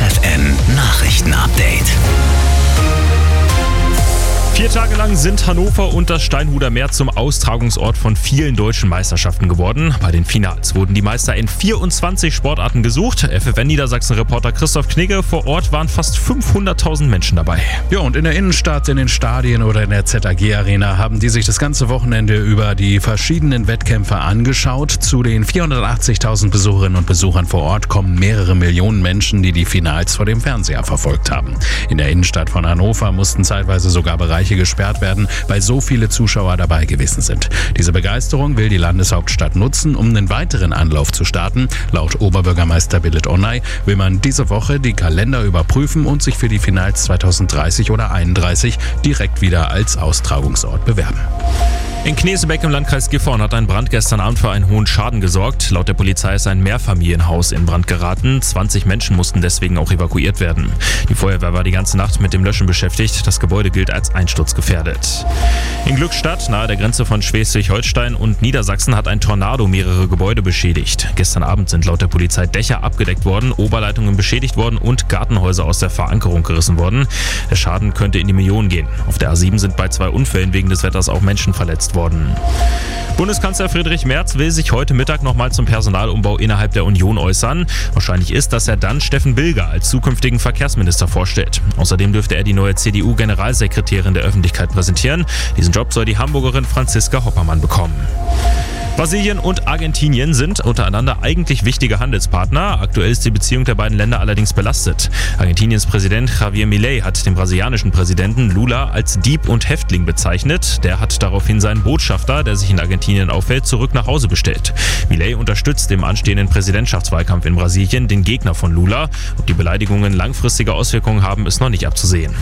FFN Nachrichten-Update. 4 Tage lang sind Hannover und das Steinhuder Meer zum Austragungsort von vielen deutschen Meisterschaften geworden. Bei den Finals wurden die Meister in 24 Sportarten gesucht. FFN-Niedersachsen-Reporter Christoph Knigge, vor Ort waren fast 500.000 Menschen dabei. Ja, und in der Innenstadt, in den Stadien oder in der ZAG-Arena haben die sich das ganze Wochenende über die verschiedenen Wettkämpfe angeschaut. Zu den 480.000 Besucherinnen und Besuchern vor Ort kommen mehrere Millionen Menschen, die die Finals vor dem Fernseher verfolgt haben. In der Innenstadt von Hannover mussten zeitweise sogar Bereiche gesperrt werden, weil so viele Zuschauer dabei gewesen sind. Diese Begeisterung will die Landeshauptstadt nutzen, um einen weiteren Anlauf zu starten. Laut Oberbürgermeister Billet Onay will man diese Woche die Kalender überprüfen und sich für die Finals 2030 oder 31 direkt wieder als Austragungsort bewerben. In Knesebeck im Landkreis Gifhorn hat ein Brand gestern Abend für einen hohen Schaden gesorgt. Laut der Polizei ist ein Mehrfamilienhaus in Brand geraten. 20 Menschen mussten deswegen auch evakuiert werden. Die Feuerwehr war die ganze Nacht mit dem Löschen beschäftigt. Das Gebäude gilt als einsturzgefährdet. In Glückstadt, nahe der Grenze von Schleswig-Holstein und Niedersachsen, hat ein Tornado mehrere Gebäude beschädigt. Gestern Abend sind laut der Polizei Dächer abgedeckt worden, Oberleitungen beschädigt worden und Gartenhäuser aus der Verankerung gerissen worden. Der Schaden könnte in die Millionen gehen. Auf der A7 sind bei 2 Unfällen wegen des Wetters auch Menschen verletzt worden. Bundeskanzler Friedrich Merz will sich heute Mittag nochmal zum Personalumbau innerhalb der Union äußern. Wahrscheinlich ist, dass er dann Steffen Bilger als zukünftigen Verkehrsminister vorstellt. Außerdem dürfte er die neue CDU-Generalsekretärin der Öffentlichkeit präsentieren. Diesen Job soll die Hamburgerin Franziska Hoppermann bekommen. Brasilien und Argentinien sind untereinander eigentlich wichtige Handelspartner. Aktuell ist die Beziehung der beiden Länder allerdings belastet. Argentiniens Präsident Javier Milei hat den brasilianischen Präsidenten Lula als Dieb und Häftling bezeichnet. Der hat daraufhin seinen Botschafter, der sich in Argentinien aufhält, zurück nach Hause bestellt. Milei unterstützt im anstehenden Präsidentschaftswahlkampf in Brasilien den Gegner von Lula. Ob die Beleidigungen langfristige Auswirkungen haben, ist noch nicht abzusehen.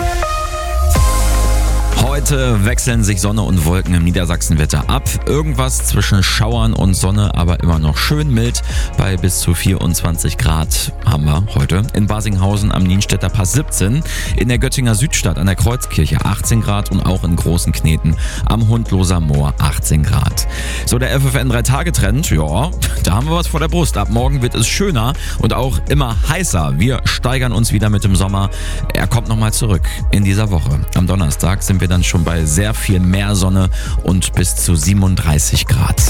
Heute wechseln sich Sonne und Wolken im Niedersachsenwetter ab. Irgendwas zwischen Schauern und Sonne, aber immer noch schön mild. Bei bis zu 24 Grad haben wir heute. In Basinghausen am Nienstädter Pass 17. In der Göttinger Südstadt an der Kreuzkirche 18 Grad und auch in Großen Kneten am Hundloser Moor 18 Grad. So, der FFN 3-Tage-Trend, ja, da haben wir was vor der Brust. Ab morgen wird es schöner und auch immer heißer. Wir steigern uns wieder mit dem Sommer. Er kommt nochmal zurück in dieser Woche. Am Donnerstag sind wir dann schon bei sehr viel mehr Sonne und bis zu 37 Grad.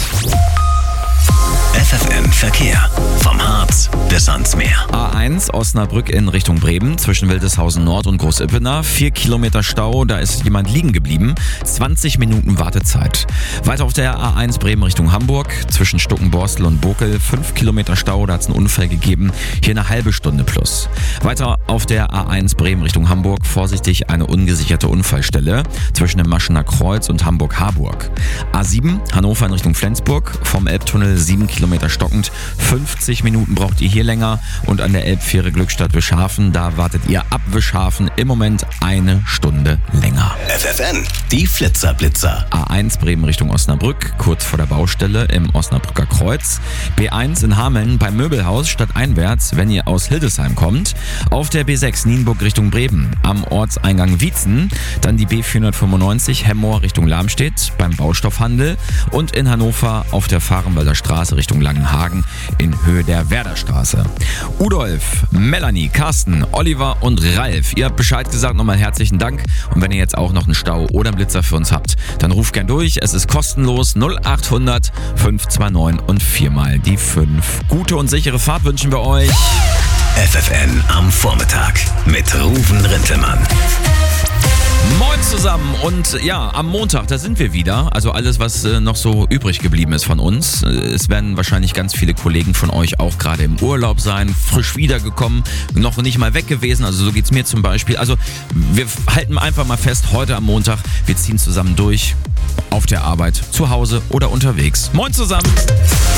FFN Verkehr. Vom Harz bis ans Meer. A1 Osnabrück in Richtung Bremen zwischen Wildeshausen Nord und Großippener. 4 Kilometer Stau, da ist jemand liegen geblieben. 20 Minuten Wartezeit. Weiter auf der A1 Bremen Richtung Hamburg zwischen Stuckenborstel und Bokel. 5 Kilometer Stau, da hat es einen Unfall gegeben. Hier eine halbe Stunde plus. Weiter auf der A1 Bremen Richtung Hamburg. Vorsichtig, eine ungesicherte Unfallstelle zwischen dem Maschener Kreuz und Hamburg-Harburg. A7 Hannover in Richtung Flensburg. Vom Elbtunnel 7 Kilometer stockend. 50 Minuten braucht ihr hier länger. Und an der Elbfähre Glückstadt-Wischhafen, da wartet ihr ab Wischhafen im Moment eine Stunde länger. FFN, die Flitzer-Blitzer. A1 Bremen Richtung Osnabrück, kurz vor der Baustelle im Osnabrücker Kreuz. B1 in Hameln beim Möbelhaus stadteinwärts, wenn ihr aus Hildesheim kommt. Auf der B6 Nienburg Richtung Bremen am Ortseingang Wietzen. Dann die B495 Hemmoor Richtung Lamstedt beim Baustoffhandel. Und in Hannover auf der Vahrenwalder Straße Richtung Langenhagen in Höhe der Werderstraße. Udolf, Melanie, Carsten, Oliver und Ralf, ihr habt Bescheid gesagt, nochmal herzlichen Dank. Und wenn ihr jetzt auch noch einen Stau oder einen Blitzer für uns habt, dann ruft gern durch. Es ist kostenlos 0800 529 und 4 mal die 5. Gute und sichere Fahrt wünschen wir euch. FFN am Vormittag mit Ruven Rintelmann. Moin zusammen und ja, am Montag, da sind wir wieder. Also alles, was noch so übrig geblieben ist von uns. Es werden wahrscheinlich ganz viele Kollegen von euch auch gerade im Urlaub sein, frisch wiedergekommen, noch nicht mal weg gewesen. Also so geht's mir zum Beispiel. Also wir halten einfach mal fest, heute am Montag, wir ziehen zusammen durch. Auf der Arbeit, zu Hause oder unterwegs. Moin zusammen!